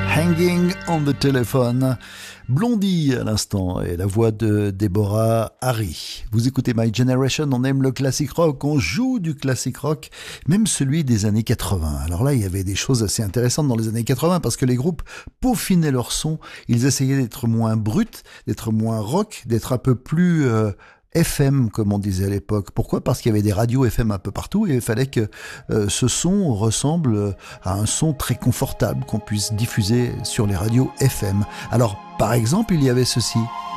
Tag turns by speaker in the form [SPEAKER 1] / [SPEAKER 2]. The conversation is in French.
[SPEAKER 1] Hanging on the Telephone. Blondie à l'instant et la voix de Deborah Harry. Vous écoutez My Generation, on aime le classique rock, on joue du classique rock, même celui des années 80. Alors là, il y avait des choses assez intéressantes dans les années 80 parce que les groupes peaufinaient leur son, ils essayaient d'être moins bruts, d'être moins rock, d'être un peu plus FM, comme on disait à l'époque. Pourquoi ? Parce qu'il y avait des radios FM un peu partout et il fallait que ce son ressemble à un son très confortable qu'on puisse diffuser sur les radios FM. Alors, par exemple, il y avait ceci.